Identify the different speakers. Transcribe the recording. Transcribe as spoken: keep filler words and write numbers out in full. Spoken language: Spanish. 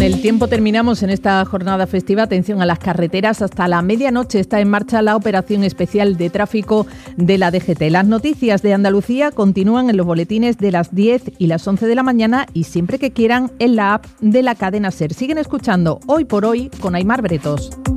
Speaker 1: el tiempo terminamos en esta jornada festiva. Atención a las carreteras. Hasta la medianoche está en marcha la operación especial de tráfico de la D G T. Las noticias de Andalucía continúan en los boletines de las diez y las once de la mañana y siempre que quieran en la app de la cadena SER. Siguen escuchando Hoy por Hoy con Aimar Bretos.